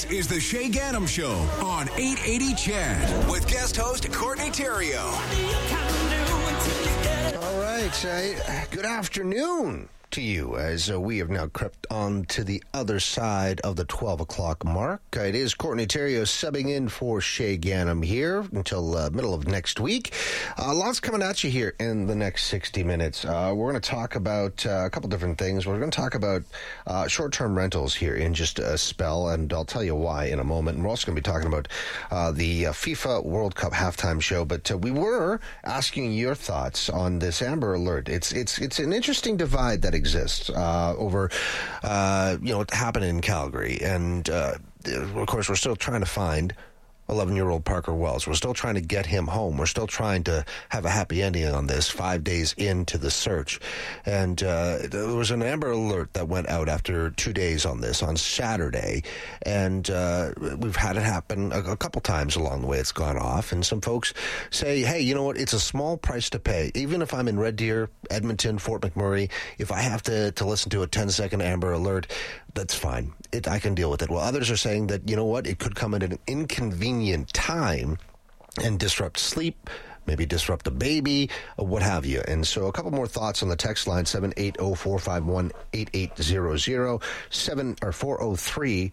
is the Shay Gannam Show on 880 CHED with guest host Courtney Terrio. All right, good afternoon to you as we have now crept on to the other side of the 12 o'clock mark. It is Courtney Terrio subbing in for Shay Gannam here until middle of next week. Lots coming at you here in the next 60 minutes. We're going to talk about a couple different things. We're going to talk about short-term rentals here in just a spell, and I'll tell you why in a moment. And we're also going to be talking about the FIFA World Cup halftime show, but we were asking your thoughts on this Amber Alert. It's an interesting divide that exists over what happened in Calgary, and of course we're still trying to find 11-year-old Parker Wells. We're still trying to get him home. We're still trying to have a happy ending on this 5 days into the search. And there was an Amber Alert that went out after 2 days on this, on Saturday. And we've had it happen a couple times along the way. It's gone off. And some folks say, hey, you know what? It's a small price to pay. Even if I'm in Red Deer, Edmonton, Fort McMurray, if I have to listen to a 10-second Amber Alert, that's fine. I can deal with it. Well, others are saying that, you know what, it could come at an inconvenient time and disrupt sleep, maybe disrupt the baby, what have you. And so a couple more thoughts on the text line, 780-451-8800, 403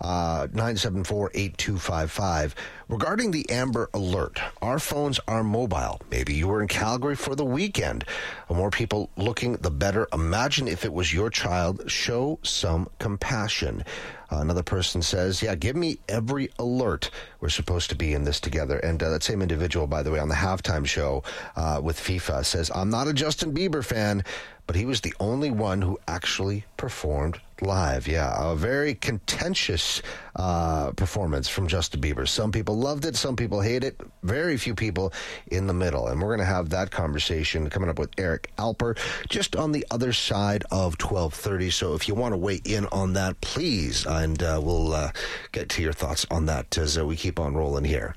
974-8255. Regarding the Amber Alert, our phones are mobile. Maybe you were in Calgary for the weekend. The more people looking, the better. Imagine if it was your child. Show some compassion. Another person says, yeah, give me every alert. We're supposed to be in this together. And that same individual, by the way, on the halftime show with FIFA says, I'm not a Justin Bieber fan, but he was the only one who actually performed live. Yeah, a very contentious performance from Justin Bieber. Some people loved it, some people hate it, very few people in the middle. And we're going to have that conversation coming up with Eric Alper just on the other side of 12:30. So if you want to weigh in on that, please, and we'll get to your thoughts on that as we keep on rolling here.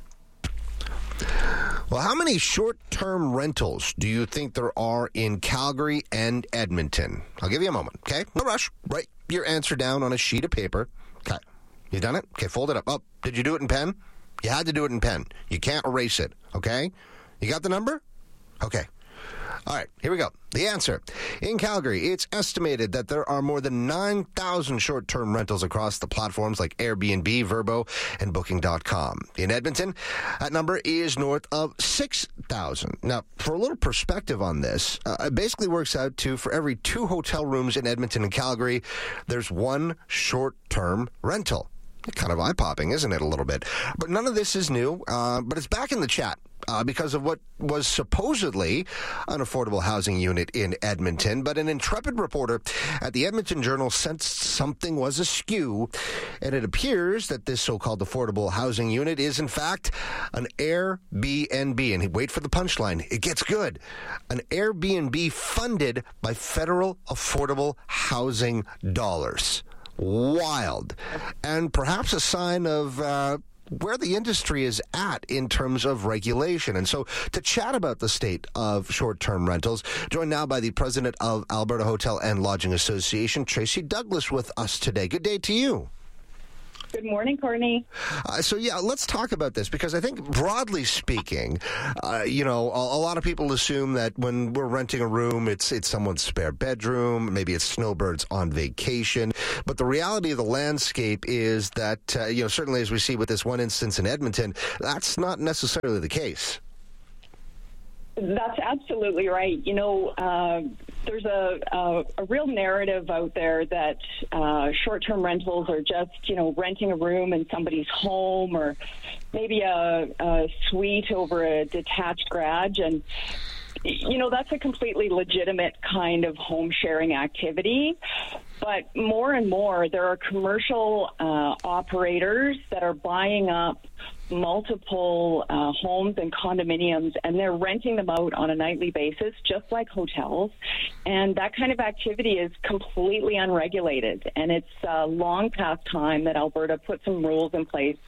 Well, how many short-term rentals do you think there are in Calgary and Edmonton? I'll give you a moment, okay? No rush. Write your answer down on a sheet of paper. Okay. You done it? Okay, fold it up. Oh, did you do it in pen? You had to do it in pen. You can't erase it, okay? You got the number? Okay. All right, here we go. The answer. In Calgary, it's estimated that there are more than 9,000 short-term rentals across the platforms like Airbnb, Vrbo, and Booking.com. In Edmonton, that number is north of 6,000. Now, for a little perspective on this, it basically works out to, for every 2 hotel rooms in Edmonton and Calgary, there's 1 short-term rental. Kind of eye-popping, isn't it, a little bit? But none of this is new, but it's back in the chat. Because of what was supposedly an affordable housing unit in Edmonton. But an intrepid reporter at the Edmonton Journal sensed something was askew, and it appears that this so-called affordable housing unit is, in fact, an Airbnb. And wait for the punchline. It gets good. An Airbnb funded by federal affordable housing dollars. Wild. And perhaps a sign of where the industry is at in terms of regulation. And so to chat about the state of short-term rentals, joined now by the president of Alberta Hotel and Lodging Association, Tracy Douglas, with us today. Good day to you. Good morning, Courtney. Let's talk about this, because I think broadly speaking, a lot of people assume that when we're renting a room, it's someone's spare bedroom, maybe it's snowbirds on vacation. But the reality of the landscape is that, certainly as we see with this one instance in Edmonton, that's not necessarily the case. That's absolutely right. There's a real narrative out there that short-term rentals are just, renting a room in somebody's home, or maybe a suite over a detached garage. And, that's a completely legitimate kind of home sharing activity. But more and more, there are commercial operators that are buying up multiple homes and condominiums, and they're renting them out on a nightly basis, just like hotels. And that kind of activity is completely unregulated. And it's long past time that Alberta put some rules in place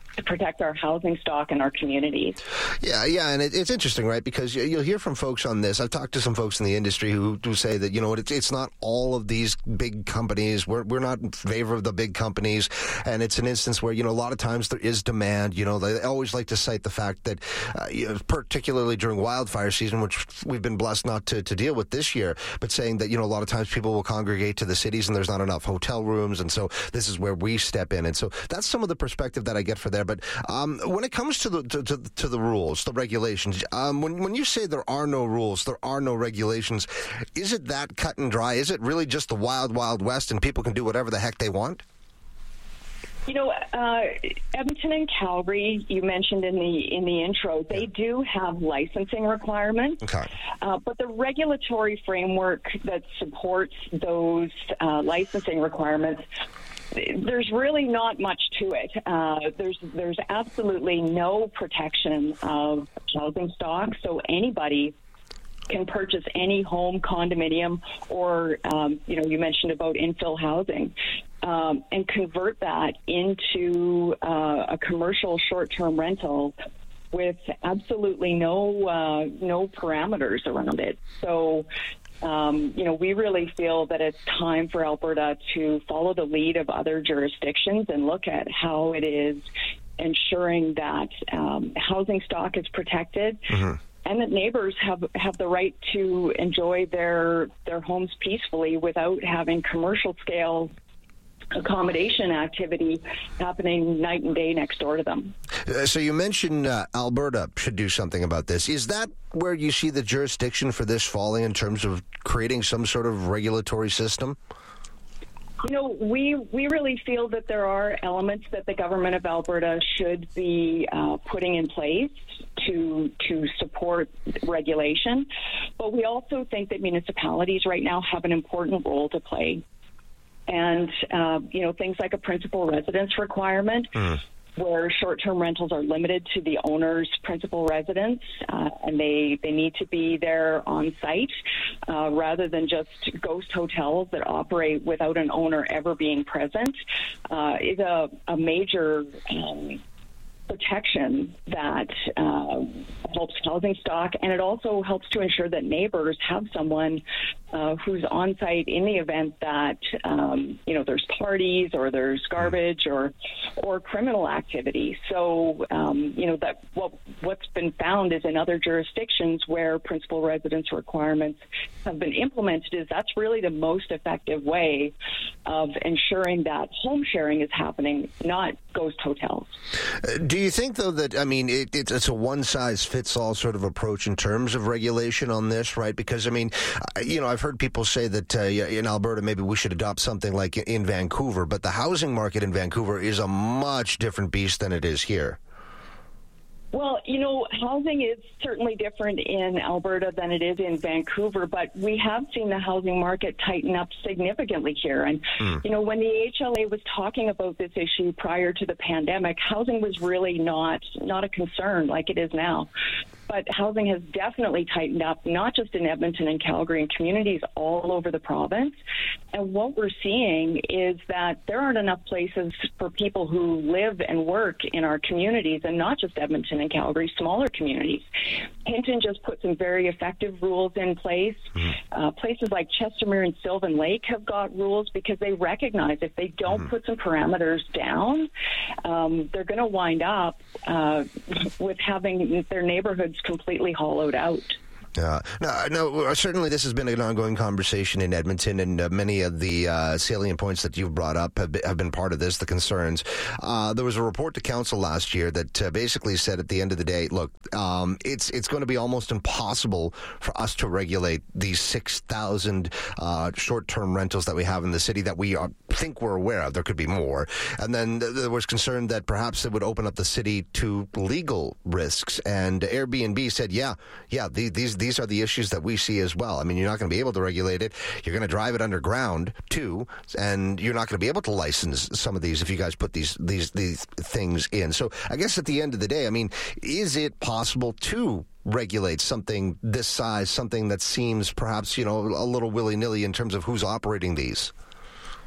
to protect our housing stock and our communities. Yeah, and it's interesting, right? Because you'll hear from folks on this. I've talked to some folks in the industry who say that, you know, it's not all of these big companies. We're not in favor of the big companies, and it's an instance where, you know, a lot of times there is demand. You know, they always like to cite the fact that, particularly during wildfire season, which we've been blessed not to deal with this year, but saying that, you know, a lot of times people will congregate to the cities and there's not enough hotel rooms, and so this is where we step in. And so that's some of the perspective that I get for there. But when it comes to the rules, the regulations, when you say there are no rules, there are no regulations, is it that cut and dry? Is it really just the wild, wild west and people can do whatever the heck they want? You know, Edmonton and Calgary, you mentioned in the intro, they do have licensing requirements. Okay. But the regulatory framework that supports those licensing requirements, there's really not much to it. There's absolutely no protection of housing stock, so anybody can purchase any home, condominium, or you mentioned about infill housing, and convert that into a commercial short-term rental with absolutely no parameters around it. So. We really feel that it's time for Alberta to follow the lead of other jurisdictions and look at how it is ensuring that housing stock is protected, and that neighbors have the right to enjoy their homes peacefully without having commercial scale accommodation activity happening night and day next door to them. So you mentioned Alberta should do something about this. Is that where you see the jurisdiction for this falling in terms of creating some sort of regulatory system? You know, we really feel that there are elements that the government of Alberta should be putting in place to support regulation, but we also think that municipalities right now have an important role to play. And, things like a principal residence requirement, where short-term rentals are limited to the owner's principal residence, and they need to be there on site, rather than just ghost hotels that operate without an owner ever being present, is a major protection that helps housing stock, and it also helps to ensure that neighbors have someone who's on site in the event that there's parties or there's garbage or criminal activity. So that what's been found is in other jurisdictions where principal residence requirements have been implemented, is that's really the most effective way of ensuring that home sharing is happening, not ghost hotels. Do you think, though, that, it's a one-size-fits-all sort of approach in terms of regulation on this, right? Because, I've heard people say that in Alberta maybe we should adopt something like in Vancouver, but the housing market in Vancouver is a much different beast than it is here. Well, housing is certainly different in Alberta than it is in Vancouver, but we have seen the housing market tighten up significantly here. And, when the HLA was talking about this issue prior to the pandemic, housing was really not a concern like it is now. But housing has definitely tightened up, not just in Edmonton and Calgary, and communities all over the province. And what we're seeing is that there aren't enough places for people who live and work in our communities, and not just Edmonton and Calgary, smaller communities. Hinton just put some very effective rules in place. Places like Chestermere and Sylvan Lake have got rules because they recognize if they don't put some parameters down, they're going to wind up with having their neighborhoods completely hollowed out. No, certainly this has been an ongoing conversation in Edmonton, and many of the salient points that you've brought up have been part of this, the concerns. There was a report to council last year that basically said at the end of the day, look, it's going to be almost impossible for us to regulate these 6,000 short-term rentals that we have in the city that we think we're aware of. There could be more. And then there was concern that perhaps it would open up the city to legal risks. And Airbnb said, these are the issues that we see as well. You're not going to be able to regulate it. You're going to drive it underground, too, and you're not going to be able to license some of these if you guys put these things in. So I guess at the end of the day, is it possible to regulate something this size, something that seems perhaps, a little willy-nilly in terms of who's operating these?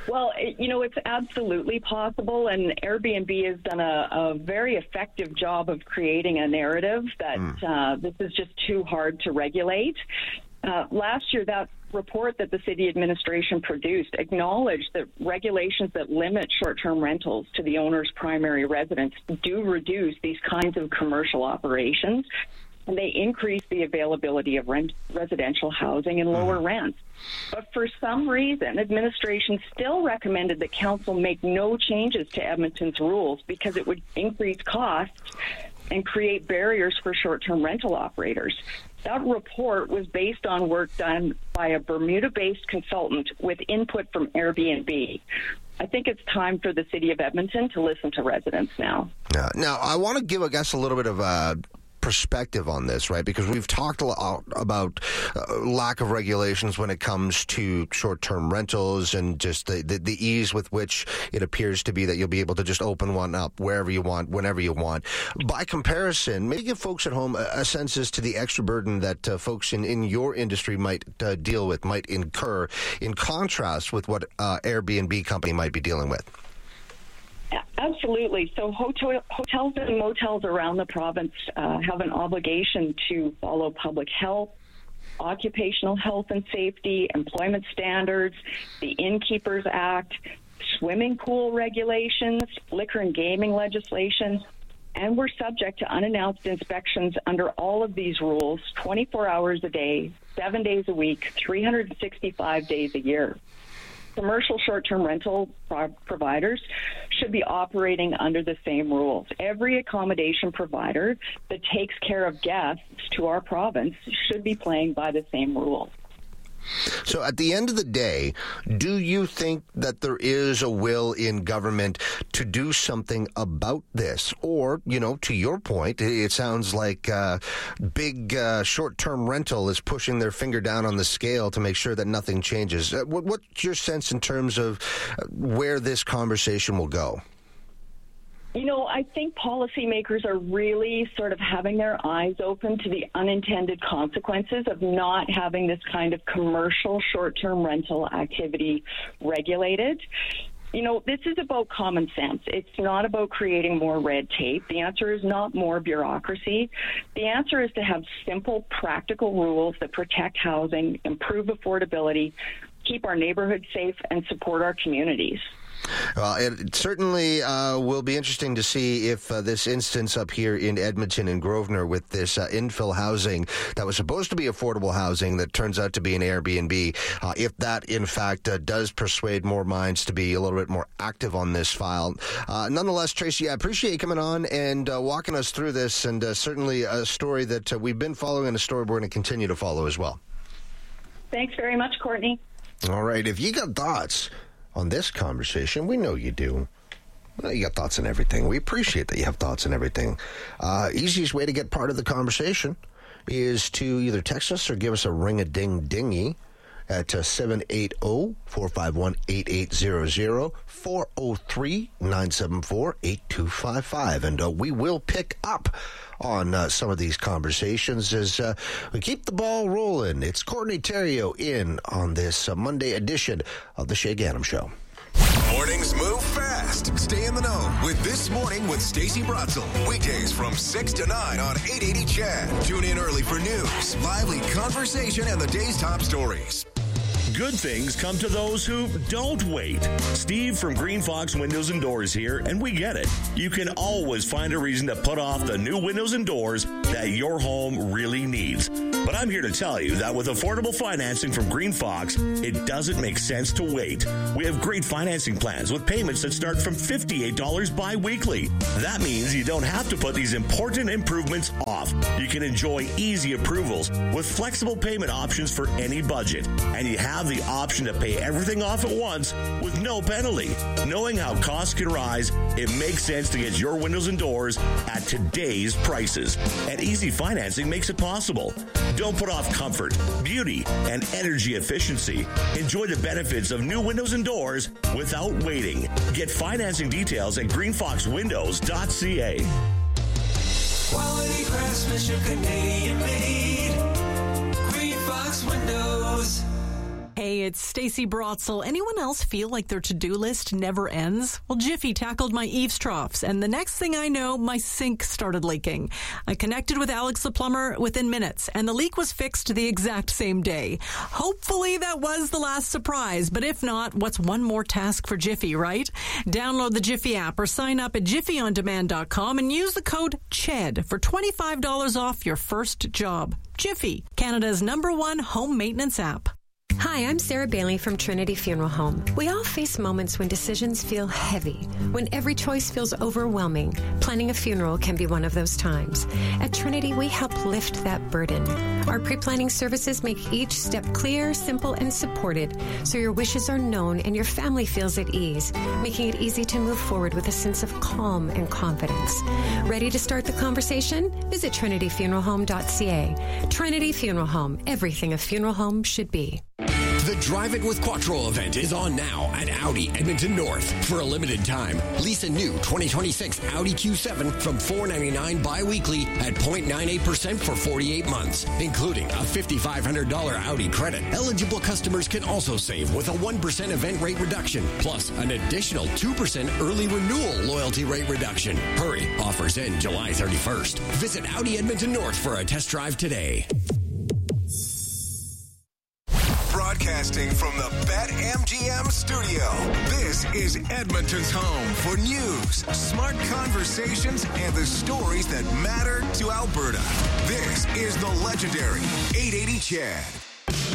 Well, it's absolutely possible, and Airbnb has done a very effective job of creating a narrative that this is just too hard to regulate. Last year, that report that the city administration produced acknowledged that regulations that limit short-term rentals to the owner's primary residence do reduce these kinds of commercial operations, and they increase the availability of residential housing and lower rents. But for some reason, administration still recommended that council make no changes to Edmonton's rules because it would increase costs and create barriers for short-term rental operators. That report was based on work done by a Bermuda-based consultant with input from Airbnb. I think it's time for the city of Edmonton to listen to residents now. Now, I want to give, I guess, a little bit of perspective on this, right? Because we've talked a lot about lack of regulations when it comes to short-term rentals and just the ease with which it appears to be that you'll be able to just open one up wherever you want, whenever you want. By comparison, maybe give folks at home a sense as to the extra burden that folks in your industry might deal with, might incur, in contrast with what Airbnb company might be dealing with. Absolutely. So hotels and motels around the province have an obligation to follow public health, occupational health and safety, employment standards, the Innkeepers Act, swimming pool regulations, liquor and gaming legislation, and we're subject to unannounced inspections under all of these rules 24 hours a day, 7 days a week, 365 days a year. Commercial short-term rental providers should be operating under the same rules. Every accommodation provider that takes care of guests to our province should be playing by the same rules. So at the end of the day, do you think that there is a will in government to do something about this? Or, to your point, it sounds like big short-term rental is pushing their finger down on the scale to make sure that nothing changes. What's your sense in terms of where this conversation will go? I think policymakers are really sort of having their eyes open to the unintended consequences of not having this kind of commercial short-term rental activity regulated. This is about common sense. It's not about creating more red tape. The answer is not more bureaucracy. The answer is to have simple, practical rules that protect housing, improve affordability, keep our neighborhoods safe, and support our communities. Well, it certainly will be interesting to see if this instance up here in Edmonton and Grosvenor with this infill housing that was supposed to be affordable housing that turns out to be an Airbnb, if that, in fact, does persuade more minds to be a little bit more active on this file. Nonetheless, Tracy, I appreciate you coming on and walking us through this, and certainly a story that we've been following and a story we're going to continue to follow as well. Thanks very much, Courtney. All right. If you got thoughts on this conversation, we know you do. Well, you got thoughts on everything. We appreciate that you have thoughts on everything. Easiest way to get part of the conversation is to either text us or give us a ring-a-ding-dingy at 780-451-8800, 403-974-8255. And we will pick up on some of these conversations as we keep the ball rolling. It's Courtney Theriault in on this Monday edition of the Shay Gannam Show. Mornings move fast. Stay in the know with This Morning with Stacey Bratzel. Weekdays from 6 to 9 on 880 CHED. Tune in early for news, lively conversation, and the day's top stories. Good things come to those who don't wait. Steve from Green Fox Windows and Doors here, and we get it. You can always find a reason to put off the new windows and doors that your home really needs. But I'm here to tell you that with affordable financing from Green Fox, it doesn't make sense to wait. We have great financing plans with payments that start from $58 bi-weekly. That means you don't have to put these important improvements off. You can enjoy easy approvals with flexible payment options for any budget. And you have the option to pay everything off at once with no penalty. Knowing how costs can rise, it makes sense to get your windows and doors at today's prices. And easy financing makes it possible. Don't put off comfort, beauty, and energy efficiency. Enjoy the benefits of new windows and doors without waiting. Get financing details at greenfoxwindows.ca. Quality craftsmanship, Canadian made. Green Fox Windows. Hey, it's Stacey Brotzel. Anyone else feel like their to-do list never ends? Well, Jiffy tackled my eaves troughs, and the next thing I know, my sink started leaking. I connected with Alex the plumber within minutes, and the leak was fixed the exact same day. Hopefully that was the last surprise, but if not, what's one more task for Jiffy, right? Download the Jiffy app or sign up at jiffyondemand.com and use the code CHED for $25 off your first job. Jiffy, Canada's #1 home maintenance app. Hi, I'm Sarah Bailey from Trinity Funeral Home. We all face moments when decisions feel heavy, when every choice feels overwhelming. Planning a funeral can be one of those times. At Trinity, we help lift that burden. Our pre-planning services make each step clear, simple, and supported, so your wishes are known and your family feels at ease, making it easy to move forward with a sense of calm and confidence. Ready to start the conversation? Visit trinityfuneralhome.ca. Trinity Funeral Home, everything a funeral home should be. The Drive It with Quattro event is on now at Audi Edmonton North. For a limited time, lease a new 2026 Audi Q7 from $499 bi-weekly at 0.98% for 48 months, including a $5,500 Audi credit. Eligible customers can also save with a 1% event rate reduction, plus an additional 2% early renewal loyalty rate reduction. Hurry, offers end July 31st. Visit Audi Edmonton North for a test drive today. Broadcasting from the BetMGM studio, this is Edmonton's home for news, smart conversations, and the stories that matter to Alberta. This is the legendary 880 CHED.